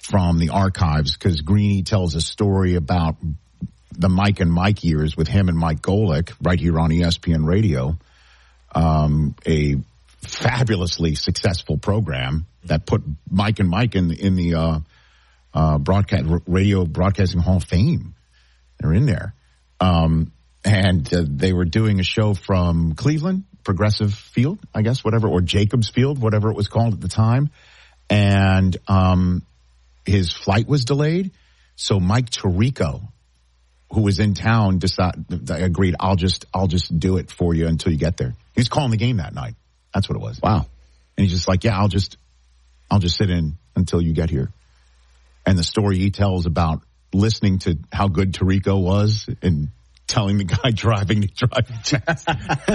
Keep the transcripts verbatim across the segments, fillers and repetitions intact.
from the archives because Greeny tells a story about the Mike and Mike years with him and Mike Golick right here on E S P N Radio, um, a fabulously successful program that put Mike and Mike in, in the uh, uh, broadcast radio broadcasting Hall of Fame. They're in there. Um, and uh, they were doing a show from Cleveland, Progressive Field, I guess, whatever, or Jacobs Field, whatever it was called at the time. And um, his flight was delayed. So Mike Tirico, who was in town, decided, agreed, I'll just, I'll just do it for you until you get there. He was calling the game that night. That's what it was. Wow. And he's just like, yeah, I'll just, I'll just sit in until you get here. And the story he tells about listening to how good Tirico was and telling the guy driving to drive fast.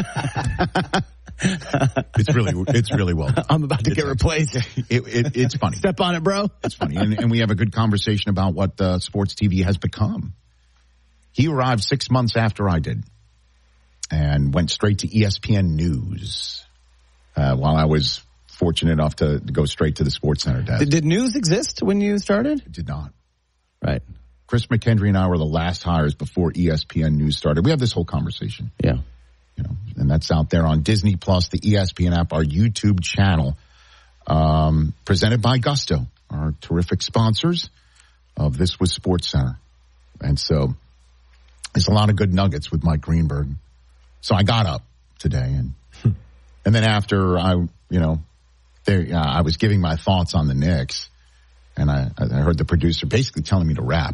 It's really, it's really well done. I'm about to it's get replaced. It, it, it's funny. Step on it, bro. It's funny. And, and we have a good conversation about what uh, sports T V has become. He arrived six months after I did and went straight to E S P N News uh, while I was fortunate enough to, to go straight to the Sports Center desk. Did, did news exist when you started? It did not. Right. Chris McKendry and I were the last hires before E S P N News started. We have this whole conversation. Yeah. You know, and that's out there on Disney Plus, the E S P N app, our YouTube channel, um, presented by Gusto, our terrific sponsors of This Was Sports Center. And so there's a lot of good nuggets with Mike Greenberg. So I got up today and, and then after I, you know, there, uh, I was giving my thoughts on the Knicks. And I, I heard the producer basically telling me to rap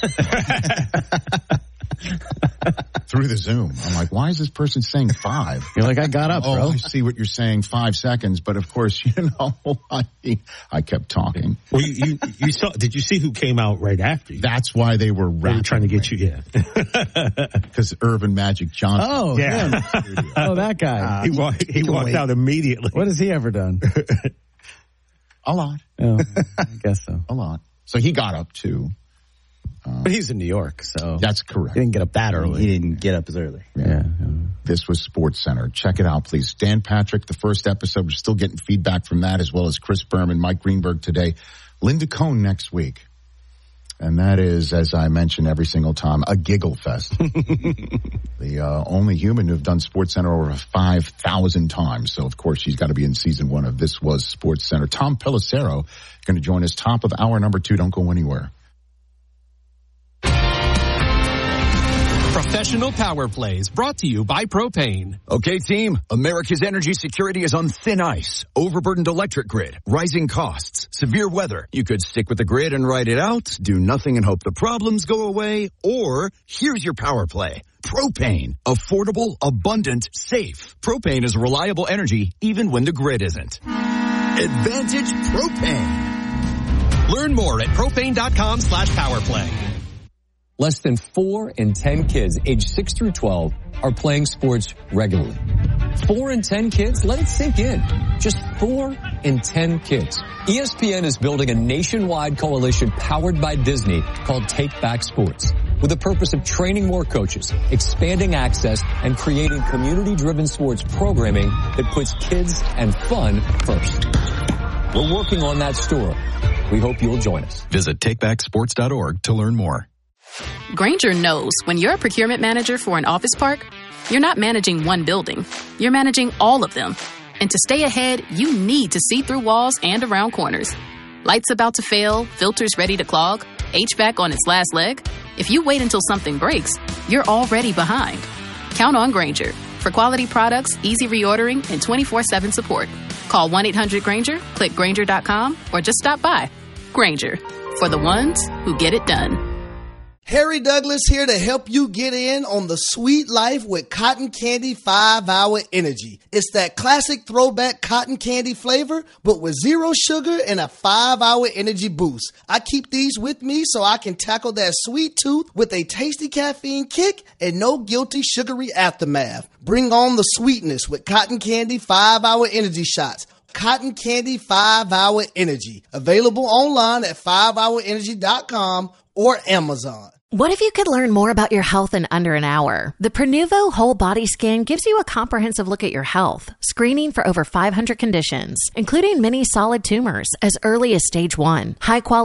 through the Zoom. I'm like, why is this person saying five? You're like, I got up, oh, bro. I see what you're saying, five seconds. But of course, you know, I, I kept talking. Well, you, you, you saw, did you see who came out right after you? That's why they were rapping. They were trying to get you, yeah. Because Irvin Magic Johnson. Oh, yeah. Oh, that guy. Uh, he walked, he walked out immediately. What has he ever done? A lot. Oh, I guess so. A lot. So he got up too. Um, but he's in New York, so. That's correct. He didn't get up that early. He didn't get up as early. Yeah. yeah. This was Sports Center. Check it out, please. Dan Patrick, the first episode. We're still getting feedback from that, as well as Chris Berman, Mike Greenberg today. Linda Cohn next week. And that is, as I mention every single time, a giggle fest. The uh, only human to have done Sports Center over five thousand times. So, of course, she's got to be in season one of This Was Sports Center. Tom Pelissero going to join us top of hour number two. Don't go anywhere. Professional Power Plays brought to you by Propane. Okay, team, America's energy security is on thin ice. Overburdened electric grid, rising costs, severe weather. You could stick with the grid and ride it out, do nothing and hope the problems go away, or here's your power play. Propane. Affordable, abundant, safe. Propane is reliable energy even when the grid isn't. Advantage Propane. Learn more at propane.com slash powerplay. Less than four in ten kids aged six through twelve are playing sports regularly. Four in ten kids? Let it sink in. Just four in ten kids. E S P N is building a nationwide coalition powered by Disney called Take Back Sports, with the purpose of training more coaches, expanding access, and creating community-driven sports programming that puts kids and fun first. We're working on that story. We hope you'll join us. Visit take back sports dot org to learn more. Grainger knows when you're a procurement manager for an office park, you're not managing one building. You're managing all of them. And to stay ahead, you need to see through walls and around corners. Lights about to fail, filters ready to clog, H V A C on its last leg. If you wait until something breaks, you're already behind. Count on Grainger for quality products, easy reordering, and twenty-four seven support. Call one eight hundred Grainger, click Grainger dot com, or just stop by. Grainger, for the ones who get it done. Harry Douglas here to help you get in on the sweet life with Cotton Candy five hour Energy. It's that classic throwback cotton candy flavor, but with zero sugar and a five hour energy boost. I keep these with me so I can tackle that sweet tooth with a tasty caffeine kick and no guilty sugary aftermath. Bring on the sweetness with Cotton Candy five hour Energy shots. Cotton Candy five hour Energy. Available online at five hour energy dot com or Amazon. What if you could learn more about your health in under an hour? The Prenuvo Whole Body Scan gives you a comprehensive look at your health, screening for over five hundred conditions, including many solid tumors as early as stage one. High quality